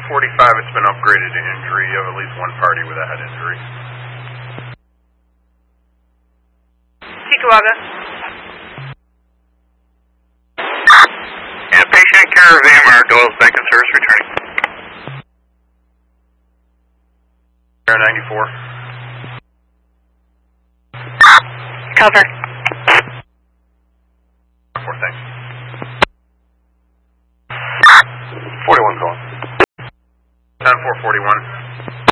it's been upgraded to injury. You have at least one party with a head injury. Chickawaga. And patient care of AMR, Doyle's Bank of Service returning. Air 94. Cover. 4, thanks. 41 calling. 10-4-41.